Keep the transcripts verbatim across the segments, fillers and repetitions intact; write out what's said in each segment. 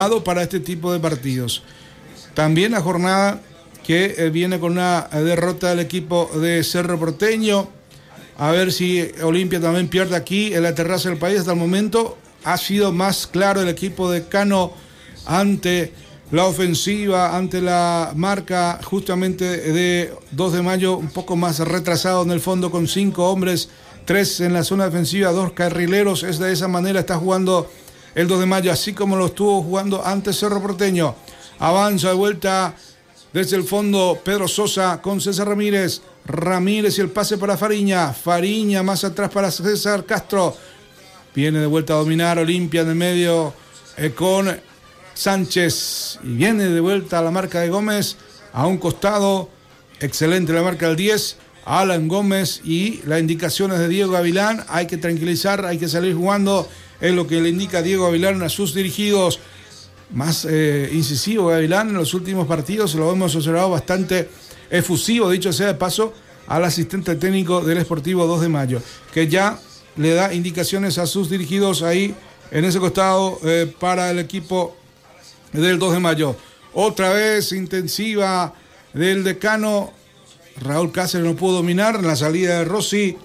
preparado para este tipo de partidos. También la jornada que eh, viene con una derrota del equipo de Cerro Porteño. A ver si Olimpia también pierde aquí en la terraza del país. Hasta el momento ha sido más claro el equipo de Cano ante la ofensiva, ante la marca justamente de dos de mayo, un poco más retrasado en el fondo con cinco hombres, tres en la zona defensiva, dos carrileros. Es de esa manera está jugando el dos de mayo, así como lo estuvo jugando antes Cerro Porteño. Avanza de vuelta desde el fondo Pedro Sosa con César Ramírez. Ramírez y el pase para Fariña. Fariña más atrás para César Castro. Viene de vuelta a dominar Olimpia en el medio eh, con Sánchez. Y viene de vuelta a la marca de Gómez a un costado. Excelente la marca del diez. Alan Gómez y las indicaciones de Diego Gavilán. Hay que tranquilizar, hay que salir jugando. Es lo que le indica Diego Gavilán a sus dirigidos. Más eh, incisivo Gavilán en los últimos partidos. Lo hemos observado bastante efusivo, dicho sea de paso, al asistente técnico del Sportivo dos de mayo, que ya le da indicaciones a sus dirigidos ahí en ese costado eh, para el equipo del dos de mayo. Otra vez intensiva del decano. Raúl Cáceres no pudo dominar la salida de Rossi.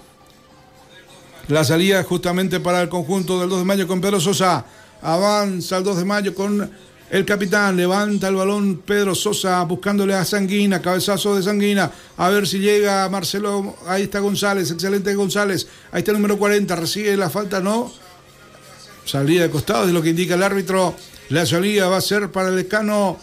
La salida justamente para el conjunto del dos de mayo con Pedro Sosa. Avanza el dos de mayo con el capitán. Levanta el balón Pedro Sosa buscándole a Sanguina. Cabezazo de Sanguina. A ver si llega Marcelo. Ahí está González. Excelente González. Ahí está el número cuarenta. Recibe la falta. No. Salida de costado es lo que indica el árbitro. La salida va a ser para el decano.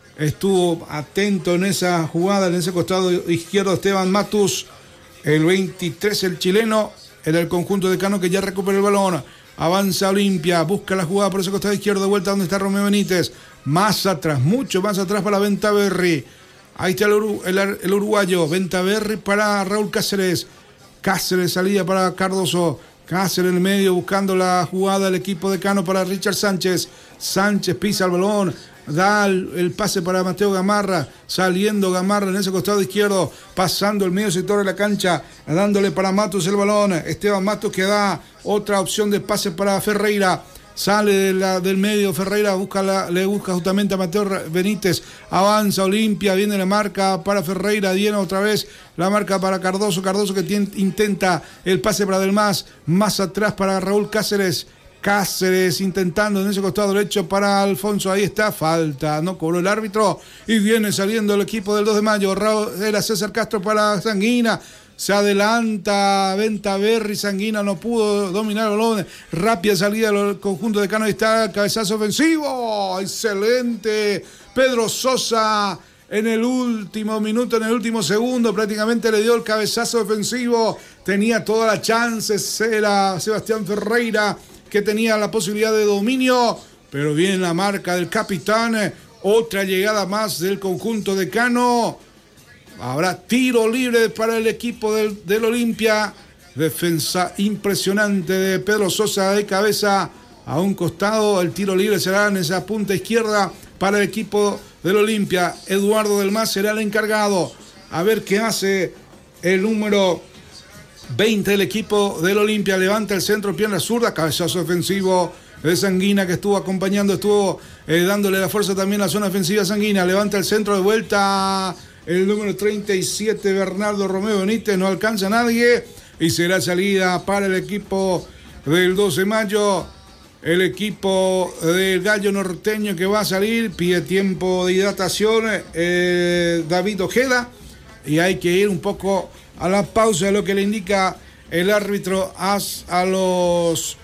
Estuvo atento en esa jugada. En ese costado izquierdo Esteban Matus. El veintitrés el chileno. En el conjunto decano que ya recupera el balón. Avanza Olimpia, busca la jugada por ese costado izquierdo, de vuelta donde está Romeo Benítez. Más atrás, mucho más atrás para Ventaverri. Ahí está el, Uru, el, el uruguayo. Ventaverri para Raúl Cáceres. Cáceres salida para Cardoso. Cáceres en el medio buscando la jugada del equipo de Cano para Richard Sánchez. Sánchez pisa el balón. Da el, el pase para Mateo Gamarra, saliendo Gamarra en ese costado izquierdo, pasando el medio sector de la cancha, dándole para Matos el balón. Esteban Matos que da otra opción de pase para Ferreira. Sale de la, del medio Ferreira, busca la, le busca justamente a Mateo Benítez. Avanza Olimpia, viene la marca para Ferreira, viene otra vez la marca para Cardoso. Cardoso que tiene, intenta el pase para Delmas, más atrás para Raúl Cáceres. Cáceres intentando en ese costado derecho para Alfonso, ahí está, falta, no cobró el árbitro y viene saliendo el equipo del dos de mayo. Era César Castro para Sanguina, se adelanta Ventaverri, Sanguina no pudo dominar el balón, rápida salida del conjunto de Cano, ahí está, cabezazo ofensivo, excelente, Pedro Sosa en el último minuto, en el último segundo, prácticamente le dio el cabezazo ofensivo, tenía toda la chance, era Sebastián Ferreira, que tenía la posibilidad de dominio, pero viene la marca del capitán, otra llegada más del conjunto de Cano, habrá tiro libre para el equipo del, del Olimpia, defensa impresionante de Pedro Sosa de cabeza a un costado, el tiro libre será en esa punta izquierda para el equipo del Olimpia, Eduardo Delmas será el encargado, a ver qué hace el número veinte del equipo del Olimpia, levanta el centro, pierna zurda, cabezazo defensivo de Sanguina que estuvo acompañando, estuvo eh, dándole la fuerza también a la zona defensiva. Sanguina levanta el centro de vuelta, el número treinta y siete Bernardo Romeo Benítez, no alcanza a nadie y será salida para el equipo del dos de mayo, el equipo del Gallo Norteño que va a salir, pide tiempo de hidratación eh, David Ojeda y hay que ir un poco a la pausa de lo que le indica el árbitro a, a los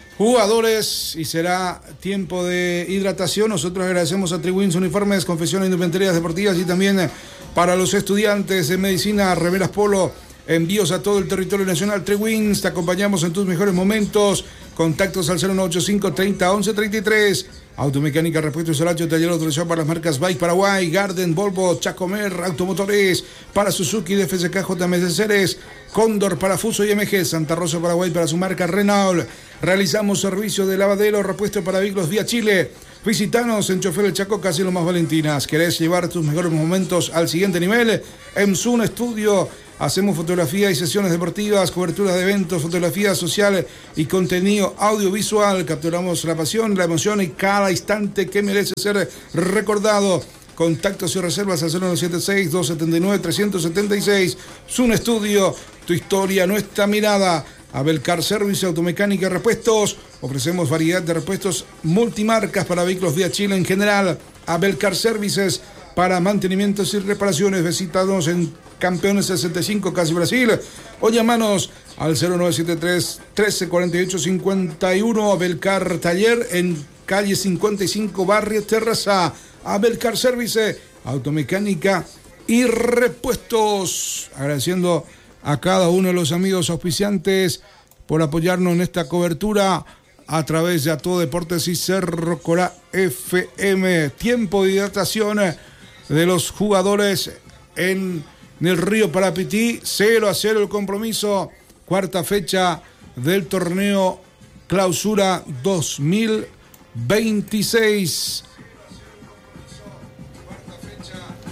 jugadores y será tiempo de hidratación. Nosotros agradecemos a Triwins Uniformes, Confecciones e Indumentarías Deportivas y también para los estudiantes de medicina, remeras polo, envíos a todo el territorio nacional. Triwins, te acompañamos en tus mejores momentos. Contactos al cero noventa y cinco, treinta, once, treinta y tres. Automecánica, repuesto y solacho, taller autorizado para las marcas Bike Paraguay, Garden, Volvo, Chacomer, Automotores, para Suzuki, D F S K, J M S Ceres, Cóndor para Fuso y M G, Santa Rosa Paraguay para su marca Renault. Realizamos servicio de lavadero, repuesto para vehículos vía Chile. Visítanos en Chofer El Chaco, casi lo más Valentinas. ¿Querés llevar tus mejores momentos al siguiente nivel? EMSUN Estudio Hacemos fotografía y sesiones deportivas, coberturas de eventos, fotografía social y contenido audiovisual. Capturamos la pasión, la emoción y cada instante que merece ser recordado. Contactos y reservas al cero nueve siete seis, dos siete nueve, tres siete seis. Sun Estudio, tu historia, nuestra mirada. Abelcar Service, Automecánica y Repuestos. Ofrecemos variedad de repuestos multimarcas para vehículos vía Chile en general. Abelcar Services para mantenimientos y reparaciones. Visítanos en Campeones sesenta y cinco, casi Brasil. O llamanos al cero nueve siete tres, trece cuarenta y ocho cincuenta y uno. Abelcar Taller en calle cincuenta y cinco, Barrio Terraza. Abelcar Service, Automecánica y Repuestos. Agradeciendo a cada uno de los amigos auspiciantes por apoyarnos en esta cobertura a través de A Todo Deportes y Cerro Corá F M. Tiempo de hidratación de los jugadores en, en el Río Parapití. cero a cero el compromiso. Cuarta fecha del torneo Clausura dos mil veintiséis.